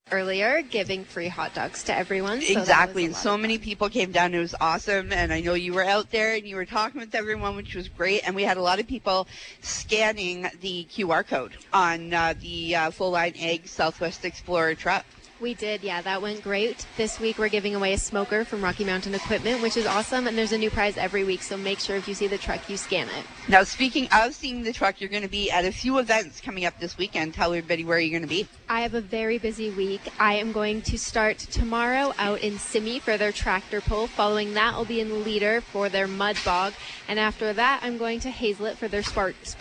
earlier, giving free hot dogs to everyone. So exactly. And so many people came down. It was awesome. And I know you were out there and you were talking with everyone, which was great. And we had a lot of people scanning the QR code on the Full Line Ag Southwest Explorer truck. We did, yeah, that went great. This week we're giving away a smoker from Rocky Mountain Equipment, which is awesome, and there's a new prize every week, so make sure if you see the truck, you scan it. Now, speaking of seeing the truck, you're going to be at a few events coming up this weekend. Tell everybody where you're going to be. I have a very busy week. I am going to start tomorrow out in Simi for their tractor pull. Following that, I'll be in Leader for their mud bog, and after that, I'm going to Hazelet for their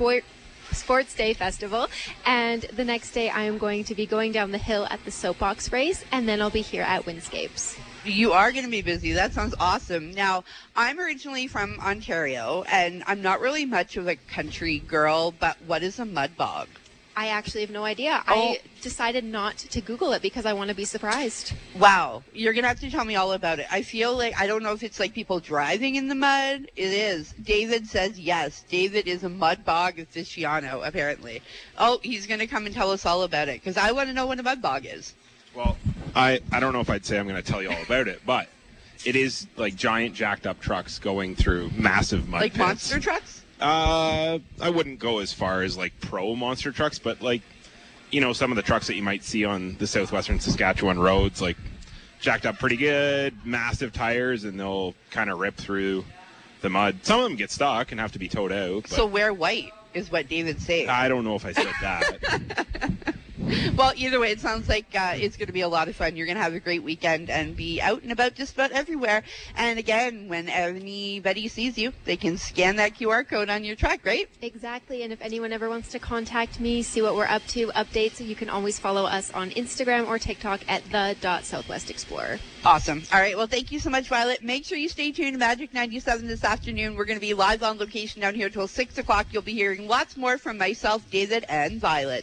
Sports Day Festival, and the next day I am going to be going down the hill at the soapbox race, and then I'll be here at Windscapes. You are going to be busy. That sounds awesome. Now, I'm originally from Ontario, and I'm not really much of a country girl, but what is a mud bog? I actually have no idea. I decided not to Google it because I want to be surprised. Wow. You're going to have to tell me all about it. I feel like, I don't know if it's like people driving in the mud. It is. David says yes. David is a mud bog aficionado, apparently. Oh, he's going to come and tell us all about it because I want to know what a mud bog is. Well, I don't know if I'd say I'm going to tell you all about it, but it is like giant jacked up trucks going through massive mud pits. Like monster trucks? I wouldn't go as far as like pro monster trucks, but like, you know, some of the trucks that you might see on the southwestern Saskatchewan roads, like jacked up pretty good, massive tires, and they'll kind of rip through the mud. Some of them get stuck and have to be towed out. But so wear white is what David's saying. I don't know if I said that. Well, either way, it sounds like it's going to be a lot of fun. You're going to have a great weekend and be out and about just about everywhere. And again, when anybody sees you, they can scan that QR code on your truck, right? Exactly. And if anyone ever wants to contact me, see what we're up to, updates, you can always follow us on Instagram or TikTok at the.southwestexplorer. Awesome. All right. Well, thank you so much, Violet. Make sure you stay tuned to Magic 97 this afternoon. We're going to be live on location down here till 6 o'clock. You'll be hearing lots more from myself, David, and Violet.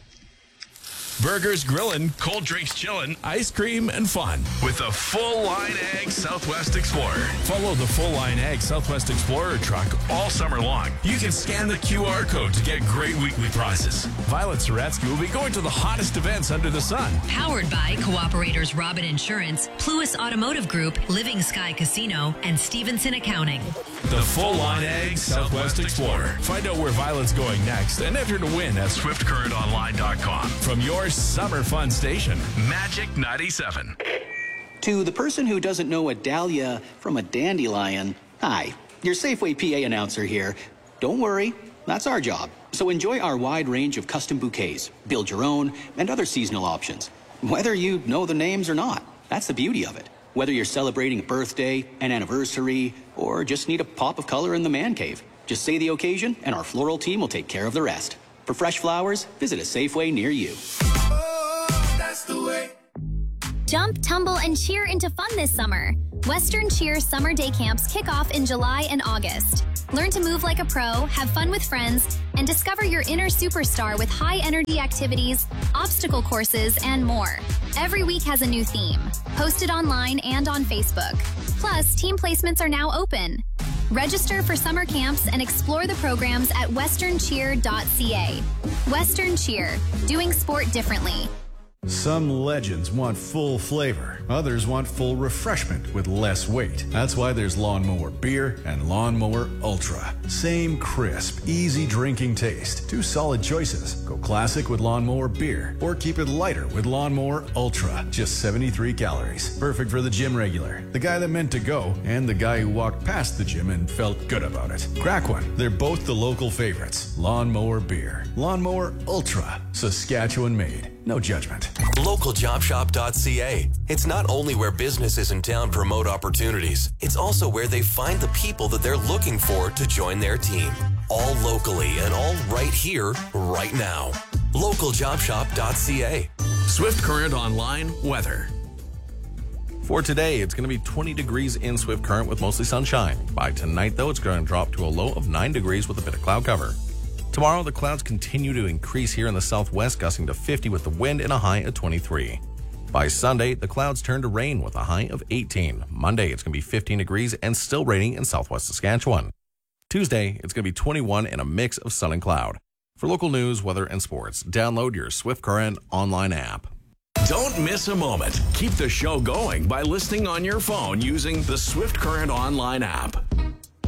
Burgers grillin', cold drinks chillin', ice cream and fun with the Full Line Ag Southwest Explorer. Follow the Full Line Ag Southwest Explorer truck all summer long. You can scan the QR code to get great weekly prizes. Violet Soretsky will be going to the hottest events under the sun. Powered by Cooperators Robin Insurance, Pluis Automotive Group, Living Sky Casino, and Stevenson Accounting. The Full Line Ag Southwest Explorer. Find out where Violet's going next and enter to win at swiftcurrentonline.com. From your summer fun station, Magic 97. To the person who doesn't know a dahlia from a dandelion, hi, your Safeway PA announcer here. Don't worry, that's our job. So enjoy our wide range of custom bouquets, build your own, and other seasonal options. Whether you know the names or not, that's the beauty of it. Whether you're celebrating a birthday, an anniversary, or just need a pop of color in the man cave, just say the occasion and our floral team will take care of the rest. For fresh flowers, visit a Safeway near you. Oh, that's the way. Jump, tumble, and cheer into fun this summer. Western Cheer Summer Day Camps kick off in July and August. Learn to move like a pro, have fun with friends, and discover your inner superstar with high-energy activities, obstacle courses, and more. Every week has a new theme, posted online and on Facebook. Plus, team placements are now open. Register for summer camps and explore the programs at westerncheer.ca. Western Cheer, doing sport differently. Some legends want full flavor. Others want full refreshment with less weight. That's why there's Lawnmower Beer and Lawnmower Ultra. Same crisp, easy drinking taste. Two solid choices. Go classic with Lawnmower Beer or keep it lighter with Lawnmower Ultra. Just 73 calories. Perfect for the gym regular, the guy that meant to go, and the guy who walked past the gym and felt good about it. Crack one. They're both the local favorites. Lawnmower Beer. Lawnmower Ultra. Saskatchewan made. No judgment. LocalJobShop.ca. It's not only where businesses in town promote opportunities, it's also where they find the people that they're looking for to join their team. All locally and all right here, right now. LocalJobShop.ca. Swift Current Online weather. For today, it's going to be 20 degrees in Swift Current with mostly sunshine. By tonight, though, it's going to drop to a low of 9 degrees with a bit of cloud cover. Tomorrow, the clouds continue to increase here in the southwest, gusting to 50 with the wind and a high of 23. By Sunday, the clouds turn to rain with a high of 18. Monday, it's going to be 15 degrees and still raining in southwest Saskatchewan. Tuesday, it's going to be 21 and a mix of sun and cloud. For local news, weather, and sports, download your Swift Current online app. Don't miss a moment. Keep the show going by listening on your phone using the Swift Current online app.